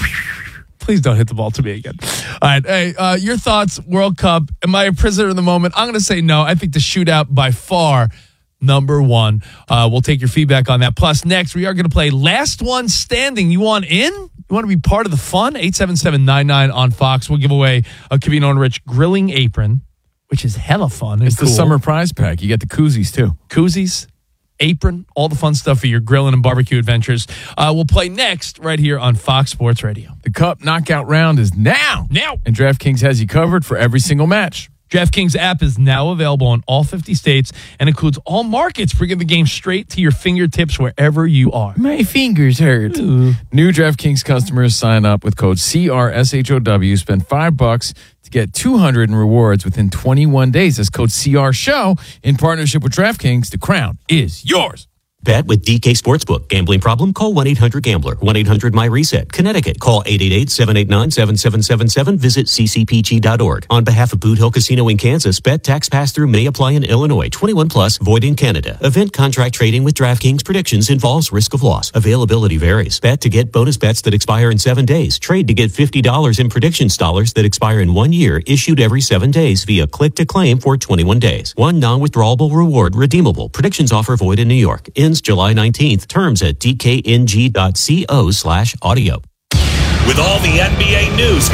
Please don't hit the ball to me again. All right. Hey, uh, your thoughts, World Cup. Am I a prisoner of the moment? I'm going to say no. I think the shootout by far, number one. Uh, we'll take your feedback on that. Plus, next, we are going to play Last One Standing. You want in? You want to be part of the fun? eight seven seven nine nine on Fox. We'll give away a Covino and Rich grilling apron, which is hella fun. It's the cool. summer prize pack. You get the koozies, too. Koozies, apron, all the fun stuff for your grilling and barbecue adventures. Uh, we'll play next right here on Fox Sports Radio. The Cup knockout round is now. Now. And DraftKings has you covered for every single match. DraftKings app is now available in all fifty states and includes all markets, bringing the game straight to your fingertips wherever you are. My fingers hurt. New DraftKings customers sign up with code C R S H O W. Spend five bucks to get two hundred in rewards within twenty-one days. That's code C R SHOW in partnership with DraftKings. The crown is yours. Bet with D K Sportsbook. Gambling problem? Call one eight hundred gambler. one eight hundred my reset. Connecticut. Call eight eight eight, seven eight nine, seven seven seven seven. Visit c c p g dot org. On behalf of Boot Hill Casino in Kansas, bet tax pass-through may apply in Illinois. twenty-one plus, void in Canada. Event contract trading with DraftKings predictions involves risk of loss. Availability varies. Bet to get bonus bets that expire in seven days. Trade to get fifty dollars in predictions dollars that expire in one year, issued every seven days via click to claim for twenty-one days. One non-withdrawable reward redeemable. Predictions offer void in New York. Ends July nineteenth. Terms at d k n g dot co slash audio. With all the N B A news